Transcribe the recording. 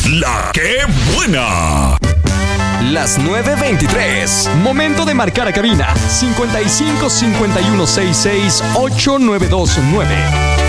La que buena. Las 9:23. Momento de marcar a cabina. 55 51 66 8929.